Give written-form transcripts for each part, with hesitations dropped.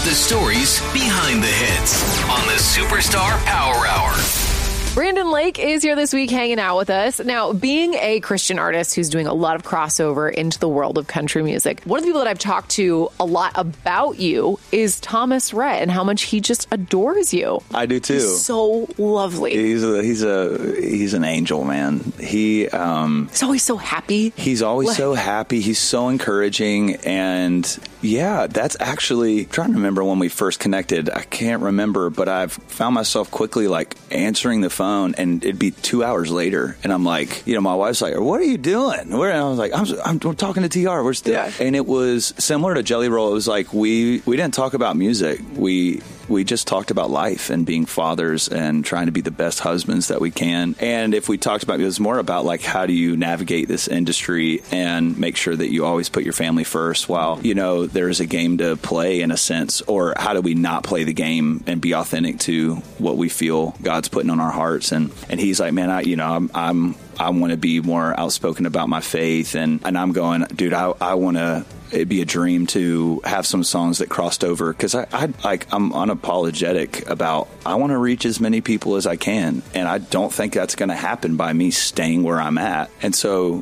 the stories behind the hits on the Superstar Power Hour. Brandon Lake is here this week hanging out with us. Now, being a Christian artist who's doing a lot of crossover into the world of country music, one of the people that I've talked to a lot about you is Thomas Rhett and how much he just adores you. I do too. He's so lovely. He's an angel, man. He's always so happy. He's always so happy. He's so encouraging. And yeah, that's actually, I'm trying to remember when we first connected. I can't remember, but I've found myself quickly like answering the phone, and it'd be 2 hours later, and I'm like, my wife's like, "What are you doing?" And I was like, "I'm talking to TR. We're still." Yeah. And it was similar to Jelly Roll. It was like we didn't talk about music. We just talked about life and being fathers and trying to be the best husbands that we can. And if we talked about it, was more about like, how do you navigate this industry and make sure that you always put your family first while, there's a game to play in a sense, or how do we not play the game and be authentic to what we feel God's putting on our hearts. And he's like, man, I want to be more outspoken about my faith. And I'm going, dude, I want to, it'd be a dream to have some songs that crossed over, because I'm unapologetic about, I want to reach as many people as I can, and I don't think that's going to happen by me staying where I'm at. And so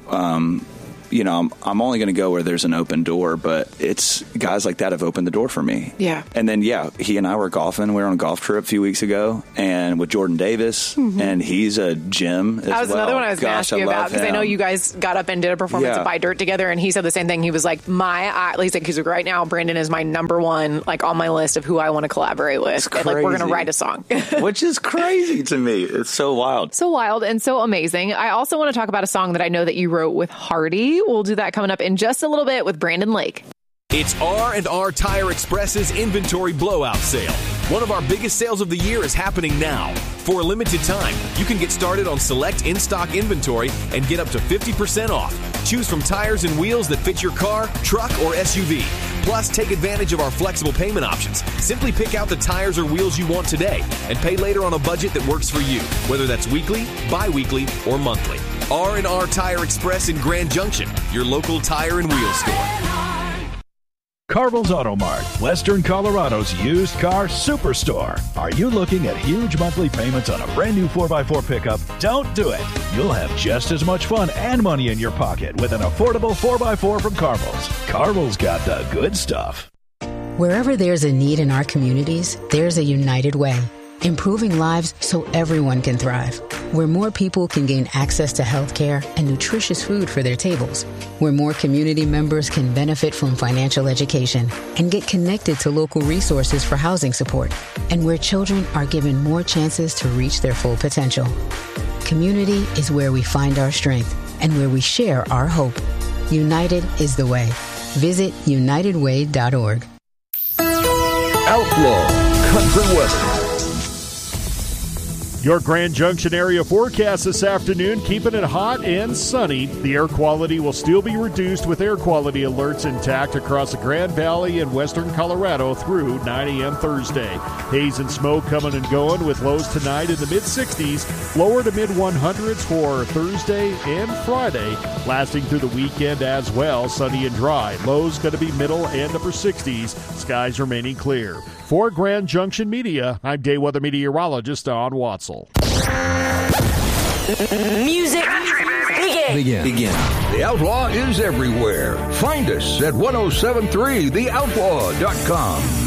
I'm only going to go where there's an open door, but it's guys like that have opened the door for me. Yeah. And then, he and I were golfing. We were on a golf trip a few weeks ago, and with Jordan Davis, and he's a gem as well. That was another one I was going to ask you about, because I know you guys got up and did a performance of Buy Dirt together, and he said the same thing. He was like, because right now Brandon is my number one, like, on my list of who I want to collaborate with. And, like, we're going to write a song. Which is crazy to me. It's so wild. So wild and so amazing. I also want to talk about a song that I know that you wrote with Hardy. We'll do that coming up in just a little bit with Brandon Lake. It's R&R Tire Express's inventory blowout sale. One of our biggest sales of the year is happening now. For a limited time, you can get started on select in-stock inventory and get up to 50% off. Choose from tires and wheels that fit your car, truck, or SUV. Plus, take advantage of our flexible payment options. Simply pick out the tires or wheels you want today and pay later on a budget that works for you, whether that's weekly, bi-weekly, or monthly. R&R Tire Express in Grand Junction, your local tire and wheel store. Carville's Auto Mart, Western Colorado's used car superstore. Are you looking at huge monthly payments on a brand new 4x4 pickup? Don't do it. You'll have just as much fun and money in your pocket with an affordable 4x4 from Carville's. Carville's got the good stuff. Wherever there's a need in our communities, there's a United Way. Improving lives so everyone can thrive. Where more people can gain access to health care and nutritious food for their tables. Where more community members can benefit from financial education and get connected to local resources for housing support. And where children are given more chances to reach their full potential. Community is where we find our strength and where we share our hope. United is the way. Visit unitedway.org. Outlaw Country Weather. Your Grand Junction area forecast this afternoon, keeping it hot and sunny. The air quality will still be reduced with air quality alerts intact across the Grand Valley and western Colorado through 9 a.m. Thursday. Haze and smoke coming and going with lows tonight in the mid-60s, lower to mid-100s for Thursday and Friday, lasting through the weekend as well, sunny and dry. Lows going to be middle and upper 60s, skies remaining clear. For Grand Junction Media, I'm day weather meteorologist Don Watzel. Music begin. The Outlaw is everywhere. Find us at 1073theoutlaw.com.